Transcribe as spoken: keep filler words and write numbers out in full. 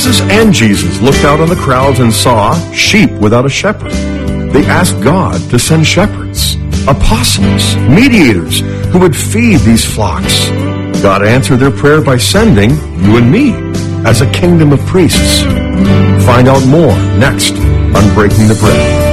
Moses and Jesus looked out on the crowds and saw sheep without a shepherd. They asked God to send shepherds, apostles, mediators who would feed these flocks. God answered their prayer by sending you and me as a kingdom of priests. Find out more next on Breaking the Bread.